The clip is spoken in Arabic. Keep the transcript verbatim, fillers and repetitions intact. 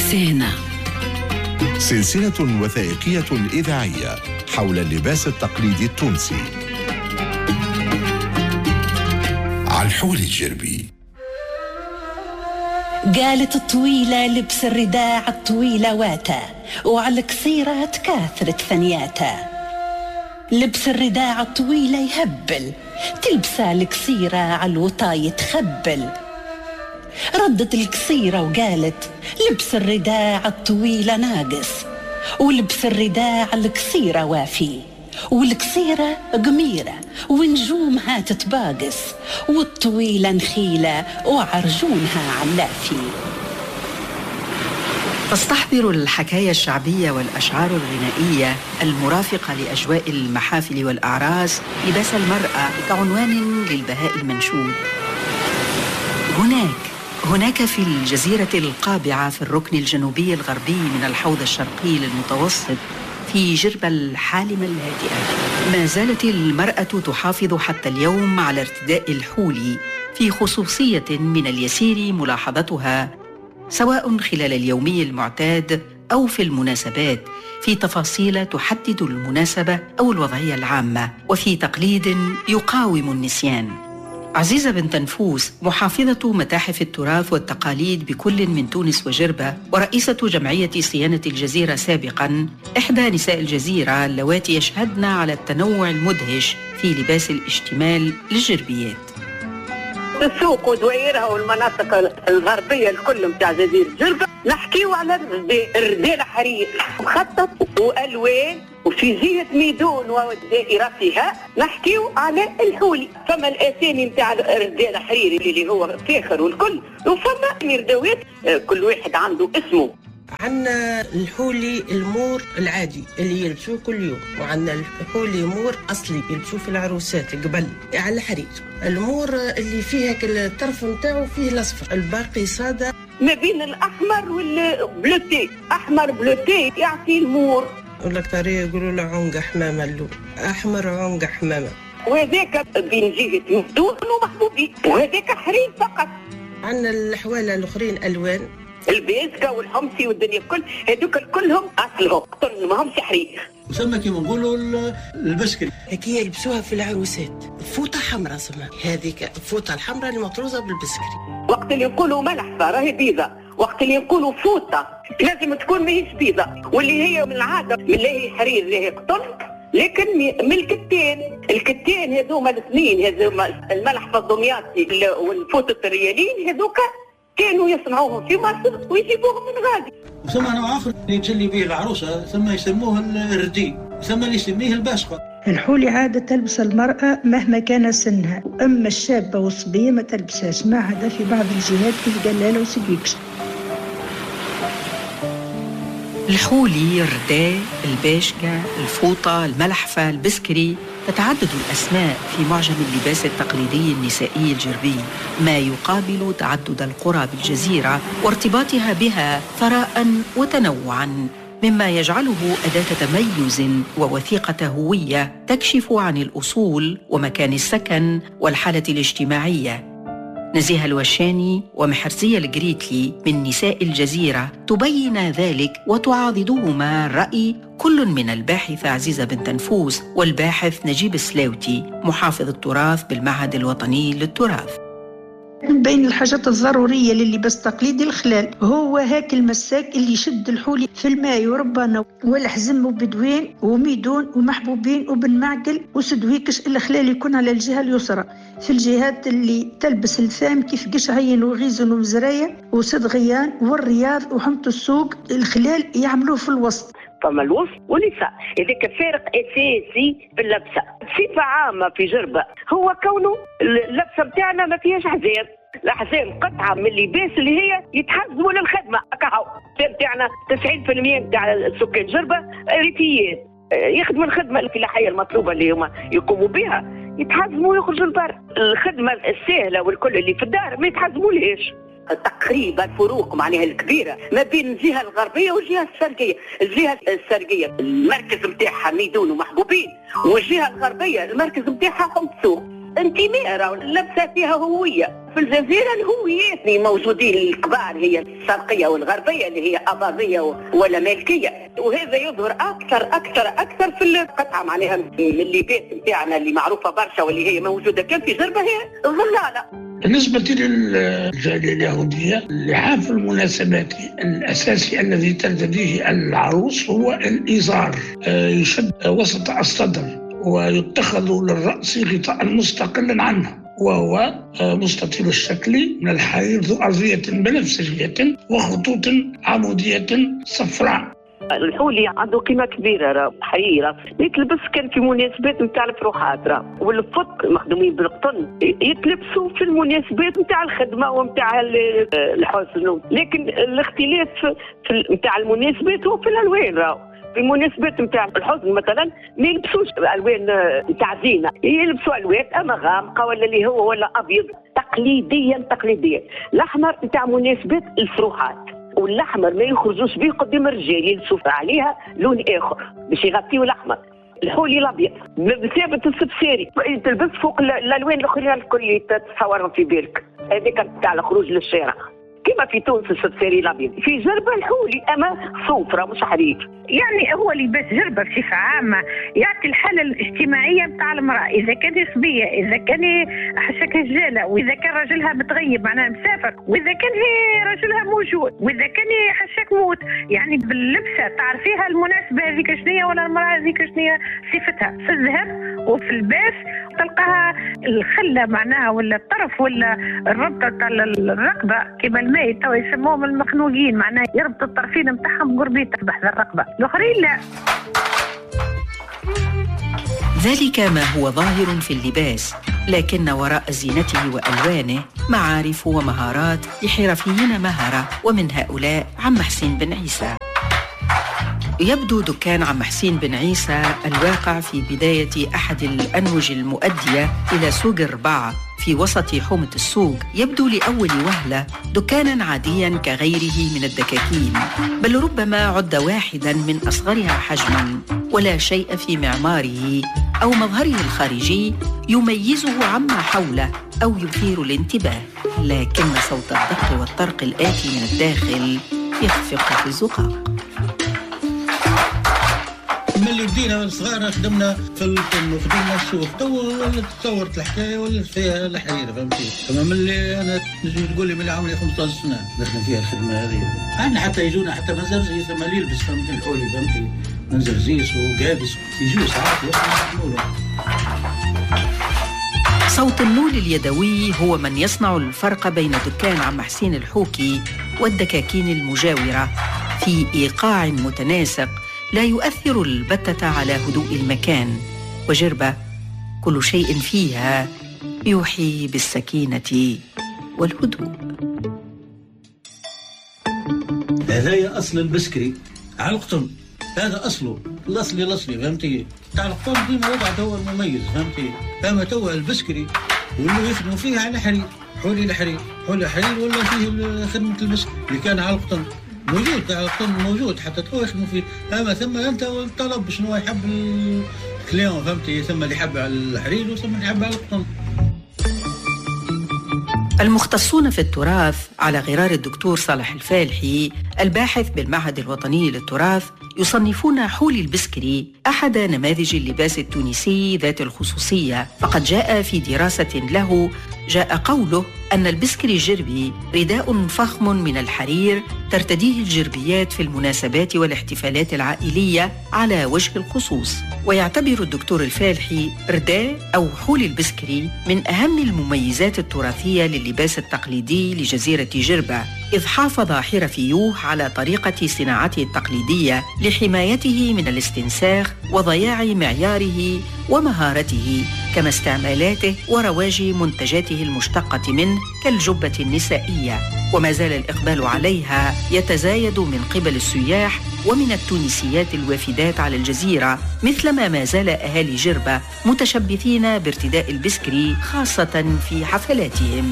سينا، سلسلة وثائقية إذاعية حول اللباس التقليدي التونسي. عن حول الجربي. قالت الطويلة لبس الرداع الطويلة واتا، وعلى القصيرة تكاثرت ثنياتا. لبس الرداع الطويلة يهبل، تلبسها القصيرة على الوطاي تخبل. ردت القصيرة وقالت لبس الرداع الطويلة ناقص، ولبس الرداع القصيرة وافي، والقصيرة قميرة ونجومها تتباقص، والطويلة نخيلة وعرجونها علافي. تستحضر الحكاية الشعبية والأشعار الغنائية المرافقة لأجواء المحافل والأعراس لباس المرأة كعنوان للبهاء المنشود. هناك هناك في الجزيرة القابعة في الركن الجنوبي الغربي من الحوض الشرقي للمتوسط في جربة الحالمة الهادئة، ما زالت المرأة تحافظ حتى اليوم على ارتداء الحولي، في خصوصية من اليسير ملاحظتها سواء خلال اليومي المعتاد أو في المناسبات، في تفاصيل تحدد المناسبة أو الوضعية العامة، وفي تقليد يقاوم النسيان. عزيزة بنت نفوس، محافظة متاحف التراث والتقاليد بكل من تونس وجربة، ورئيسة جمعية صيانة الجزيرة سابقاً، إحدى نساء الجزيرة اللواتي يشهدن على التنوع المدهش في لباس الاشتمال للجربيات. السوق ودويرها والمناطق الغربية الكل متاع جزيرة جربة نحكيو على الرديلة حرير مخطط وألوان، وفي جهة ميدون والدائرة فيها نحكيو على الحولي. فما الأسامي متاع الرديلة حرير اللي هو فاخر والكل، وفما مردوات كل واحد عنده اسمه. عندنا الحولي المور العادي اللي يلبسوه كل يوم، وعندنا الحولي مور أصلي يلبسوه في العروسات قبل على الحرير. المور اللي فيها الطرف متاعه فيه الأصفر، الباقي صادة ما بين الأحمر والبلوتي. أحمر بلوتي يعطي المور، ولا طريقة يقولوا له عنق حمامة، اللون أحمر عنق حمامة، وهذاك بين جهة مفتوح ومحبوبي، وهذاك حرير فقط. عندنا الحوالة الأخرين ألوان، البيزكا والحمصي والدنيا كل هذوك كلهم اصلهم قطن ما همش حرير. وسمى كيما نقولوا البسكري هيك يلبسوها في العروسات، فوطه حمراء سمى، هذيك الفوطه الحمراء اللي مطروزه بالبسكري. وقت اللي نقولوا ملحفه راهي بيضه، وقت اللي نقولوا فوطه لازم تكون ماهيش بيضه، واللي هي من العاده من لا هي حرير لا هي قطن، لكن من الكتان. الكتان هذوما الاثنين، هذوما الملحفه الدمياطي والفوطه الريالين، هذوك كانوا يصنعوهم في مصر ويجيبوهم من غادي. وثم نوع آخر يتجلي به العروسة ثم يسموه الردي، ثم اللي يسميه الباسقة. الحولي عادة تلبس المرأة مهما كان سنها، أما الشابة والصبية ما تلبسهاش، ما عدا في بعض الجهات كالجلالة وسقيكش. الحولي، الرداء، الباشكة، الفوطة، الملحفة، البسكري، تتعدد الأسماء في معجم اللباس التقليدي النسائي الجربي، ما يقابل تعدد القرى بالجزيرة وارتباطها بها ثراء وتنوعا، مما يجعله أداة تميز ووثيقة هوية تكشف عن الأصول ومكان السكن والحالة الاجتماعية. نزيهة الوشاني ومحرزية الجريتلي من نساء الجزيرة تبين ذلك وتعاضدهما الرأي كل من الباحثة عزيزة بنت نفوس والباحث نجيب السلاوتي محافظ التراث بالمعهد الوطني للتراث. بين الحاجات الضرورية لللباس التقليدي الخلال، هو هاك المساك اللي يشد الحولي في الماء وربانة والحزم وبدوين وميدون ومحبوبين وبن معقل وسدويكش. الخلال يكون على الجهة اليسرى، في الجهات اللي تلبس الثام كيف قشعين وغيزن ومزرايا وسد غيان والرياض وحمط السوق، الخلال يعملوه في الوسط. فما الوسط ونساء، هذاك فارق اساسي في اللبسه. صفه عامه في جربه هو كونه اللبسه بتاعنا ما فيهاش حزام. الاحزام قطعه من اللباس اللي هي يتحزموا للخدمه. كهو بتاعنا تسعين بالمئة بتاع سكان جربه ريفيات يخدموا الخدمه الفلاحيه المطلوبه اللي هما يقوموا بها، يتحزموا ويخرجوا البر. الخدمه السهله والكل اللي في الدار ما يتحزموا ليش. تقريبا الفروق معناها الكبيره ما بين الجهه الغربيه والجهه الشرقيه. الجهه الشرقيه المركز نتاعها ميدون ومحبوبين، والجهه الغربيه المركز نتاعها حمص سوق. انتماء، راهو اللبسه فيها هويه. في الجزيره الهويات موجودين الكبار، هي الشرقيه والغربيه اللي هي اباضيه ولا مالكيه، وهذا يظهر اكثر اكثر اكثر في القطعه معناها من اللباس نتاعنا اللي معروفه برشا واللي هي موجوده كان في جربه هي الظلاله. بالنسبة للجالية اليهودية، لحاف المناسبات الأساسي الذي ترتديه العروس هو الإزار، يشد وسط الصدر ويتخذ للرأس غطاء مستقلا عنه، وهو مستطيل الشكل من الحرير ذو أرضية بنفسجية وخطوط عمودية صفراء. الحولي عنده قيمه كبيره، راه حريره يتلبس كان في مناسبات نتاع الفروحات، راه والفط مخدومين بالقطن يتلبسوا في المناسبات نتاع الخدمه ونتاع الحزن، لكن الاختلاف في نتاع المناسبات هو في الالوان. راه في المناسبات نتاع الحزن مثلا ما يلبسوش الوان نتاع زينه، يلبسوا الوان اما غامقه ولا اللي هو ولا ابيض تقليديا تقليديا. الاحمر نتاع مناسبات الفروحات، والاحمر ما يخرجوش به قدام الرجال، يلبسوا عليها لون اخر باش يغطيوا الاحمر. الحولي الابيض بثابت السبساري تلبس فوق الالوان الاخرين الكل تتصورهم في بالك، هذيك نتاع الخروج للشارع كما في تونس السبساري الابيض. في جربه الحولي اما صوفره مش حرير، يعني هو لباس جربه بصفه عامه يعطي الحاله الاجتماعيه نتاع المراه، اذا كانت صبيه، اذا كان حشك هجاله، واذا كان راجلها متغيب معناها مسافر، واذا كان هي راجلها موجود، واذا كان حشك موت، يعني باللبسه تعرفيها المناسبه هذيك شنية ولا المراه هذيك شنية صفتها. في الذهب وفي اللباس تلقاها الخله معناها ولا الطرف ولا الربطه تاع الرقبه كما الماء تو يسموهم المخنوقين، معناها يربط الطرفين نتاعهم قربيته بحذ الرقبه، الاخرين لا. ذلك ما هو ظاهر في اللباس، لكن وراء زينته وألوانه معارف ومهارات لحرفيين مهرة، ومن هؤلاء عم حسين بن عيسى. يبدو دكان عم حسين بن عيسى الواقع في بداية أحد الأنوج المؤدية إلى سوق الرباعة في وسط حومة السوق، يبدو لأول وهلة دكاناً عادياً كغيره من الدكاكين، بل ربما عد واحداً من أصغرها حجماً، ولا شيء في معماره أو مظهره الخارجي يميزه عما حوله أو يثير الانتباه، لكن صوت الدق والطرق الآتي من الداخل يخفق في الزقاق. ملي بدينا صغار خدمنا في الفن وخدمنا السوق، تو تصورت الحكايه ولا فيها الحريره، فهمتي؟ اما ملي انا تقول لي من عمري خمسطاش سنه نخدم فيها الخدمه هذه، عندنا حتى يجونا حتى منزرزيس ثم اللي يلبس فهمتي الحولي، فهمتي؟ منزرزيس وقابس يجوا ساعات يصنعوا. صوت النول اليدوي هو من يصنع الفرق بين دكان عم حسين الحوكي والدكاكين المجاورة في إيقاع متناسق لا يؤثر البتة على هدوء المكان، وجربة كل شيء فيها يوحي بالسكينة والهدوء. هذا أصل البسكري على القطن، هذا أصله الأصلي الأصلي، فهمتي؟ تاع القطن ديما وضعته هو المميز، فهمتي؟ أما تو البسكري واللي يخدموا فيه على حرير، حولي الحرير، حولي الحرير ولا فيه خدمة البسكري اللي كان على القطن موجود، تاع القطن موجود حتى تو يخدموا فيه. أما ثم أنت الطلب شنو يحب الكليون، فهمتي؟ ثم اللي يحب على الحرير وثم اللي يحب على القطن. المختصون في التراث على غرار الدكتور صالح الفالحي الباحث بالمعهد الوطني للتراث يصنفون حولي البسكري أحد نماذج اللباس التونسي ذات الخصوصية، فقد جاء في دراسة له جاء قوله أن البسكري الجربي رداء فخم من الحرير ترتديه الجربيات في المناسبات والاحتفالات العائلية على وجه الخصوص. ويعتبر الدكتور الفالحي رداء أو حولي البسكري من أهم المميزات التراثية لللباس التقليدي لجزيرة جربة، إذ حافظ حرفيوه على طريقة صناعته التقليدية لحمايته من الاستنساخ وضياع معياره ومهارته، كما استعمالاته ورواج منتجاته المشتقة منه كالجبة النسائية. وما زال الإقبال عليها يتزايد من قبل السياح ومن التونسيات الوافدات على الجزيرة، مثلما ما زال أهالي جربة متشبثين بارتداء البسكري خاصة في حفلاتهم.